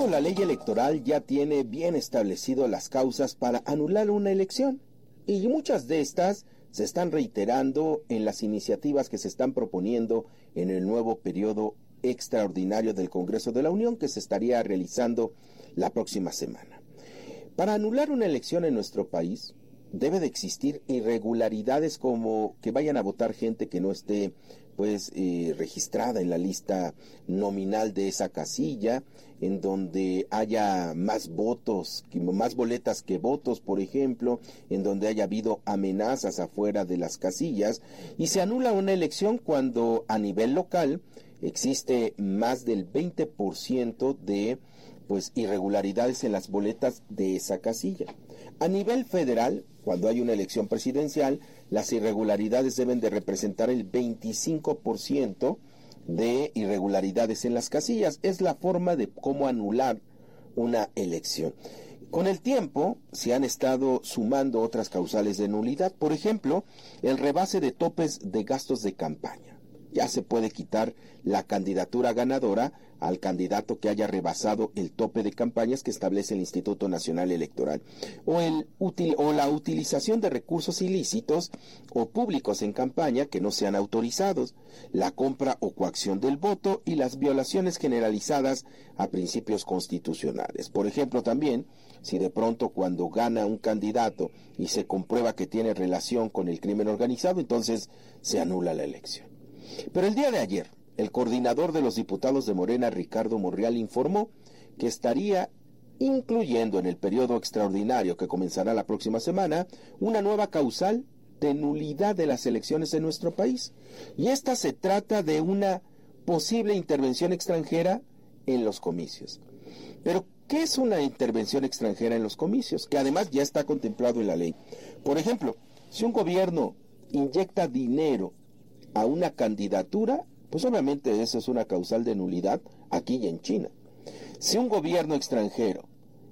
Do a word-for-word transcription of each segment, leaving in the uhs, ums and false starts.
embargo, la ley electoral ya tiene bien establecido las causas para anular una elección, y muchas de estas se están reiterando en las iniciativas que se están proponiendo en el nuevo periodo extraordinario del Congreso de la Unión, que se estaría realizando la próxima semana. Para anular una elección en nuestro país, debe de existir irregularidades como que vayan a votar gente que no esté pues eh, registrada en la lista nominal de esa casilla, en donde haya más votos, más boletas que votos, por ejemplo, en donde haya habido amenazas afuera de las casillas, y se anula una elección cuando a nivel local existe más del veinte por ciento de pues irregularidades en las boletas de esa casilla. A nivel federal, cuando hay una elección presidencial, las irregularidades deben de representar el veinticinco por ciento de irregularidades en las casillas. Es la forma de cómo anular una elección. Con el tiempo se han estado sumando otras causales de nulidad. Por ejemplo, el rebase de topes de gastos de campaña. Ya se puede quitar la candidatura ganadora al candidato que haya rebasado el tope de campañas que establece el Instituto Nacional Electoral, o, el util, o la utilización de recursos ilícitos o públicos en campaña que no sean autorizados, la compra o coacción del voto y las violaciones generalizadas a principios constitucionales. Por ejemplo, también, si de pronto cuando gana un candidato y se comprueba que tiene relación con el crimen organizado, entonces se anula la elección. Pero el día de ayer, el coordinador de los diputados de Morena, Ricardo Monreal, informó que estaría incluyendo en el periodo extraordinario que comenzará la próxima semana una nueva causal de nulidad de las elecciones en nuestro país. Y esta se trata de una posible intervención extranjera en los comicios. Pero, ¿qué es una intervención extranjera en los comicios? Que además ya está contemplado en la ley. Por ejemplo, si un gobierno inyecta dinero a una candidatura, pues obviamente eso es una causal de nulidad aquí y en China. Si un gobierno extranjero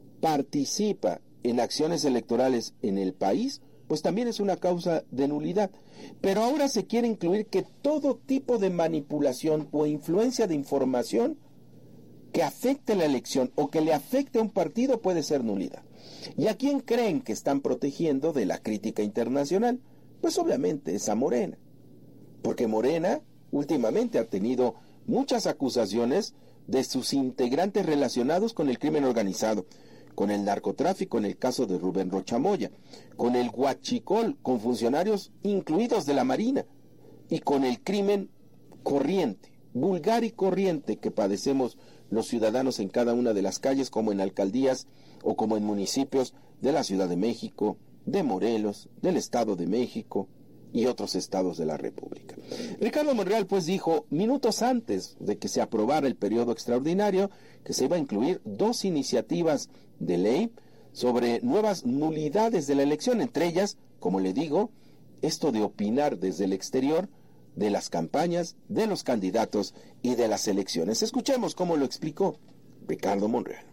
participa en acciones electorales en el país, pues también es una causa de nulidad. Pero ahora se quiere incluir que todo tipo de manipulación o influencia de información que afecte la elección o que le afecte a un partido puede ser nulidad. ¿Y a quién creen que están protegiendo de la crítica internacional? Pues obviamente es a Morena. Porque Morena últimamente ha tenido muchas acusaciones de sus integrantes relacionados con el crimen organizado, con el narcotráfico en el caso de Rubén Rocha Moya, con el huachicol, con funcionarios incluidos de la Marina, y con el crimen corriente, vulgar y corriente que padecemos los ciudadanos en cada una de las calles, como en alcaldías o como en municipios de la Ciudad de México, de Morelos, del Estado de México y otros estados de la República. Ricardo Monreal pues dijo, minutos antes de que se aprobara el periodo extraordinario, que se iba a incluir dos iniciativas de ley sobre nuevas nulidades de la elección, entre ellas, como le digo, esto de opinar desde el exterior de las campañas, de los candidatos y de las elecciones. Escuchemos cómo lo explicó Ricardo Monreal.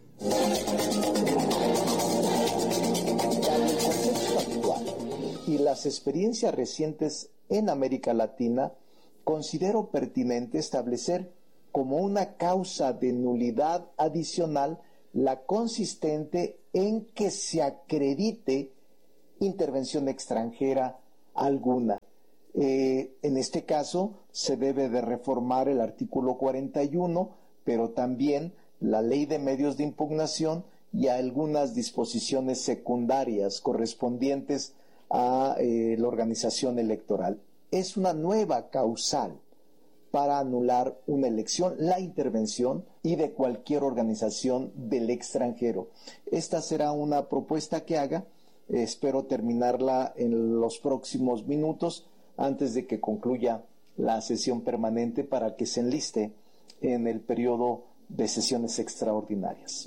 Y las experiencias recientes en América Latina, considero pertinente establecer como una causa de nulidad adicional la consistente en que se acredite intervención extranjera alguna. Eh, en este caso se debe de reformar el artículo cuarenta y uno, pero también la ley de medios de impugnación y algunas disposiciones secundarias correspondientes a eh, la organización electoral. Es una nueva causal para anular una elección, la intervención y de cualquier organización del extranjero. Esta será una propuesta que haga, eh, espero terminarla en los próximos minutos antes de que concluya la sesión permanente para que se enliste en el periodo de sesiones extraordinarias.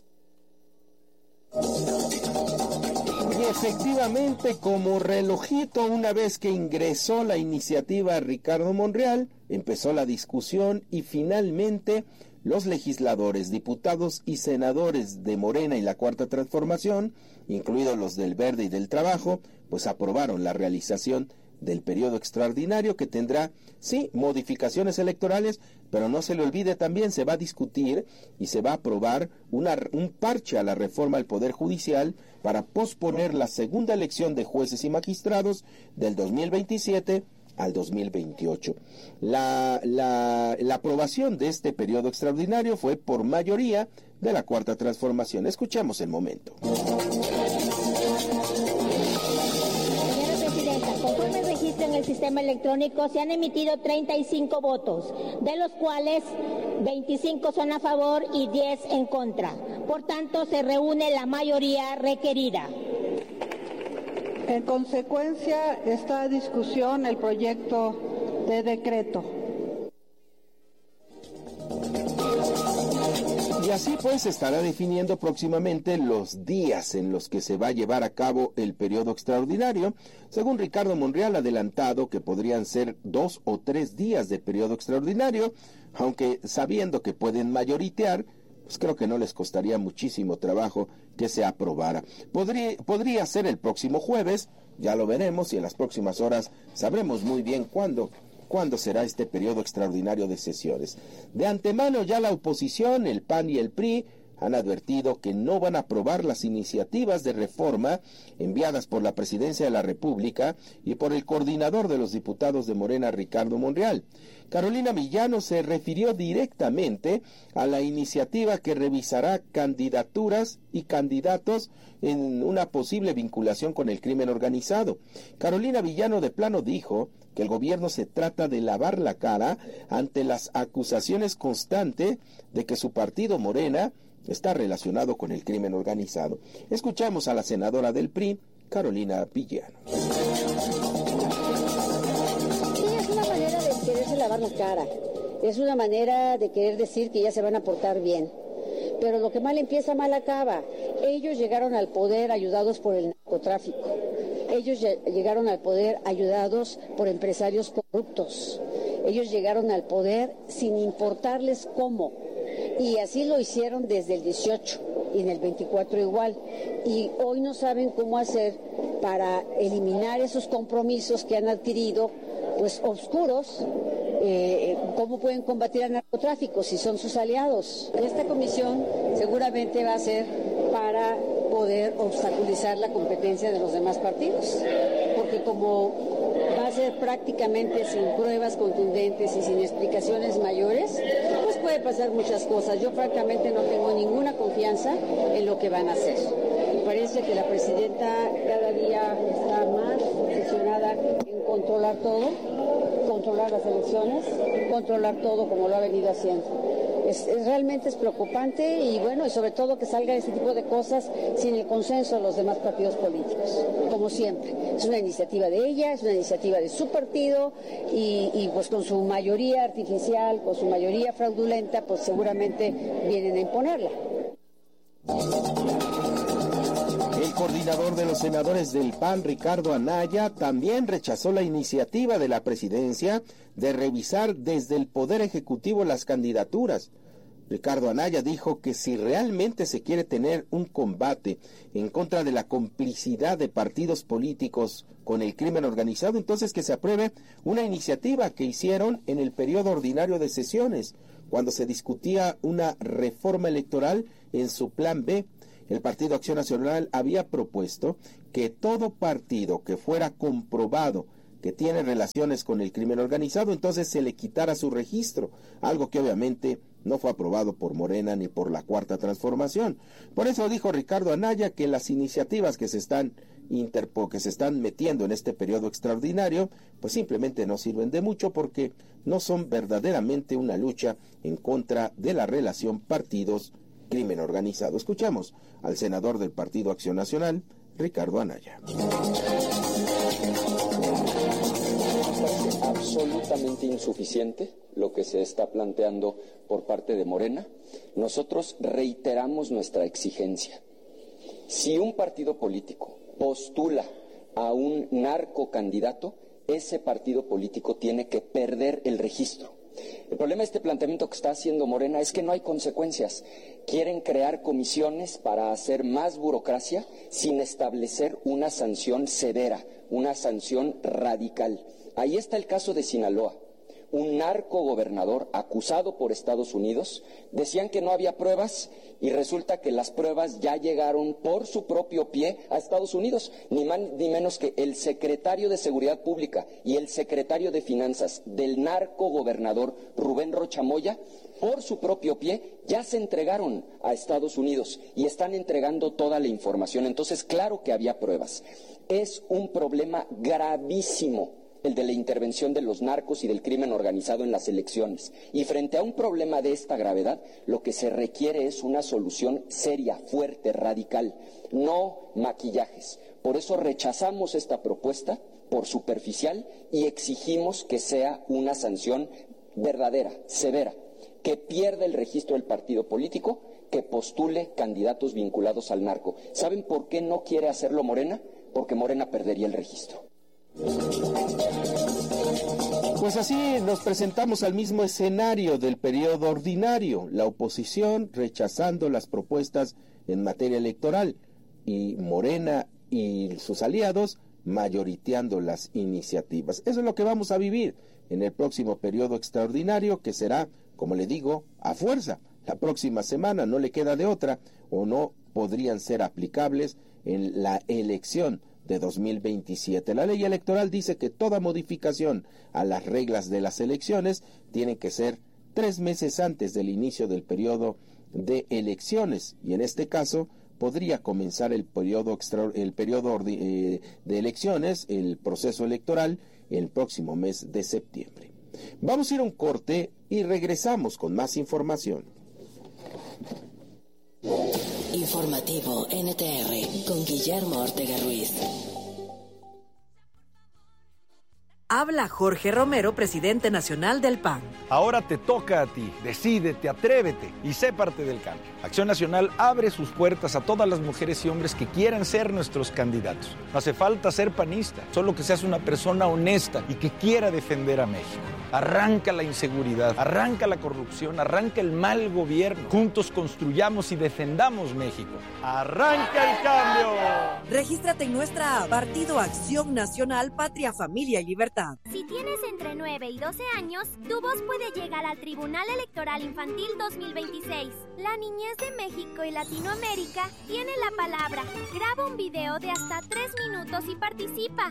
Y efectivamente, como relojito, una vez que ingresó la iniciativa Ricardo Monreal, empezó la discusión y finalmente los legisladores, diputados y senadores de Morena y la Cuarta Transformación, incluidos los del Verde y del Trabajo, pues aprobaron la realización del periodo extraordinario, que tendrá, sí, modificaciones electorales, pero no se le olvide también, se va a discutir y se va a aprobar una, un parche a la reforma al Poder Judicial para posponer la segunda elección de jueces y magistrados del dos mil veintisiete al dos mil veintiocho. La, la, la aprobación de este periodo extraordinario fue por mayoría de la Cuarta Transformación. Escuchemos el momento. Conforme el registro en el sistema electrónico, se han emitido treinta y cinco votos, de los cuales veinticinco son a favor y diez en contra. Por tanto, se reúne la mayoría requerida. En consecuencia, está a discusión el proyecto de decreto. Y así pues se estará definiendo próximamente los días en los que se va a llevar a cabo el periodo extraordinario. Según Ricardo Monreal, ha adelantado que podrían ser dos o tres días de periodo extraordinario, aunque sabiendo que pueden mayoritear, pues creo que no les costaría muchísimo trabajo que se aprobara. Podría, podría ser el próximo jueves, ya lo veremos, y en las próximas horas sabremos muy bien cuándo. ¿Cuándo será este periodo extraordinario de sesiones? De antemano ya la oposición, el P A N y el P R I, han advertido que no van a aprobar las iniciativas de reforma enviadas por la Presidencia de la República y por el coordinador de los diputados de Morena, Ricardo Monreal. Carolina Villano se refirió directamente a la iniciativa que revisará candidaturas y candidatos en una posible vinculación con el crimen organizado. Carolina Villano de plano dijo que el gobierno se trata de lavar la cara ante las acusaciones constantes de que su partido Morena está relacionado con el crimen organizado. Escuchamos a la senadora del P R I, Carolina Villano. Sí, es una manera de quererse lavar la cara, es una manera de querer decir que ya se van a portar bien. Pero lo que mal empieza, mal acaba. Ellos llegaron al poder ayudados por el narcotráfico. Ellos llegaron al poder ayudados por empresarios corruptos. Ellos llegaron al poder sin importarles cómo. Y así lo hicieron desde el dieciocho y en el veinticuatro igual. Y hoy no saben cómo hacer para eliminar esos compromisos que han adquirido, pues oscuros. Eh, ¿Cómo pueden combatir al narcotráfico si son sus aliados? Esta comisión seguramente va a ser para poder obstaculizar la competencia de los demás partidos, porque como va a ser prácticamente sin pruebas contundentes y sin explicaciones mayores, pues puede pasar muchas cosas. Yo francamente no tengo ninguna confianza en lo que van a hacer. Me parece que la presidenta cada día está más obsesionada en controlar todo, controlar las elecciones, controlar todo como lo ha venido haciendo. Es, es, realmente es preocupante y bueno, y sobre todo que salga ese tipo de cosas sin el consenso de los demás partidos políticos, como siempre. Es una iniciativa de ella, es una iniciativa de su partido y, y pues con su mayoría artificial, con su mayoría fraudulenta, pues seguramente vienen a imponerla. El coordinador de los senadores del P A N, Ricardo Anaya, también rechazó la iniciativa de la presidencia de revisar desde el Poder Ejecutivo las candidaturas. Ricardo Anaya dijo que si realmente se quiere tener un combate en contra de la complicidad de partidos políticos con el crimen organizado, entonces que se apruebe una iniciativa que hicieron en el periodo ordinario de sesiones, cuando se discutía una reforma electoral en su plan B. El Partido Acción Nacional había propuesto que todo partido que fuera comprobado que tiene relaciones con el crimen organizado, entonces se le quitara su registro, algo que obviamente no fue aprobado por Morena ni por la Cuarta Transformación. Por eso dijo Ricardo Anaya que las iniciativas que se están interpo, que se están metiendo en este periodo extraordinario, pues simplemente no sirven de mucho porque no son verdaderamente una lucha en contra de la relación partidos crimen organizado. Escuchamos al senador del Partido Acción Nacional, Ricardo Anaya. Absolutamente insuficiente lo que se está planteando por parte de Morena. Nosotros reiteramos nuestra exigencia. Si un partido político postula a un narcocandidato, ese partido político tiene que perder el registro. El problema de este planteamiento que está haciendo Morena es que no hay consecuencias. Quieren crear comisiones para hacer más burocracia sin establecer una sanción severa, una sanción radical. Ahí está el caso de Sinaloa. Un narcogobernador acusado por Estados Unidos, decían que no había pruebas y resulta que las pruebas ya llegaron por su propio pie a Estados Unidos, ni más ni menos que el secretario de Seguridad Pública y el secretario de Finanzas del narcogobernador Rubén Rocha Moya, por su propio pie, ya se entregaron a Estados Unidos y están entregando toda la información. Entonces, claro que había pruebas. Es un problema gravísimo el de la intervención de los narcos y del crimen organizado en las elecciones. Y frente a un problema de esta gravedad, lo que se requiere es una solución seria, fuerte, radical, no maquillajes. Por eso rechazamos esta propuesta por superficial y exigimos que sea una sanción verdadera, severa, que pierda el registro del partido político, que postule candidatos vinculados al narco. ¿Saben por qué no quiere hacerlo Morena? Porque Morena perdería el registro. Pues así nos presentamos al mismo escenario del periodo ordinario, la oposición rechazando las propuestas en materia electoral y Morena y sus aliados mayoriteando las iniciativas. Eso es lo que vamos a vivir en el próximo periodo extraordinario, que será, como le digo, a fuerza. La próxima semana no le queda de otra, o no podrían ser aplicables en la elección de dos mil veintisiete. La ley electoral dice que toda modificación a las reglas de las elecciones tiene que ser tres meses antes del inicio del periodo de elecciones, y en este caso podría comenzar el periodo extra, el periodo eh, de elecciones, el proceso electoral, el próximo mes de septiembre. Vamos a ir a un corte y regresamos con más información. Informativo N T R con Guillermo Ortega Ruiz. Habla Jorge Romero, presidente nacional del P A N. Ahora te toca a ti. Decídete, atrévete y sé parte del cambio. Acción Nacional abre sus puertas a todas las mujeres y hombres que quieran ser nuestros candidatos. No hace falta ser panista, solo que seas una persona honesta y que quiera defender a México. Arranca la inseguridad, arranca la corrupción, arranca el mal gobierno. Juntos construyamos y defendamos México. ¡Arranca el cambio! Regístrate en nuestra app Partido Acción Nacional, Patria, Familia y Libertad. Si tienes entre nueve y doce años, tu voz puede llegar al Tribunal Electoral Infantil dos mil veintiséis. La niñez de México y Latinoamérica tiene la palabra. Graba un video de hasta tres minutos y participa.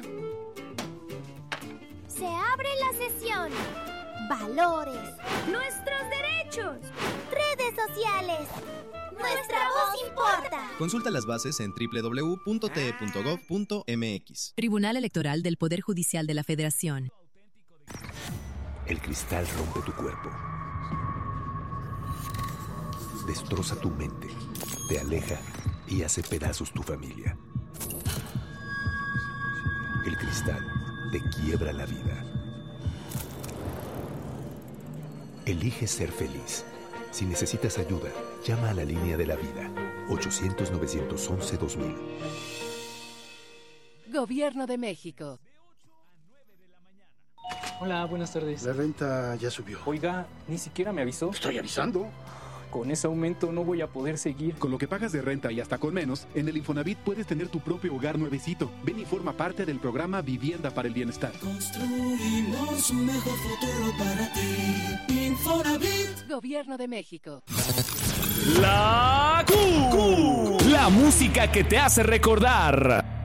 Se abre la sesión. Valores. Nuestros derechos. Redes sociales. Nuestra voz importa. Consulta las bases en doble u doble u doble u punto t e punto gov punto m x. Tribunal Electoral del Poder Judicial de la Federación. El cristal rompe tu cuerpo. Destroza tu mente. Te aleja y hace pedazos tu familia. El cristal te quiebra la vida. Elige ser feliz. Si necesitas ayuda, llama a la línea de la vida, ochocientos, novecientos once, dos mil. Gobierno de México. Hola, buenas tardes. La renta ya subió. Oiga, ni siquiera me avisó. Estoy avisando. Con ese aumento no voy a poder seguir. Con lo que pagas de renta y hasta con menos, en el Infonavit puedes tener tu propio hogar nuevecito. Ven y forma parte del programa Vivienda para el Bienestar. Construimos un mejor futuro para ti. Infonavit. Gobierno de México. La Q. Q. La música que te hace recordar.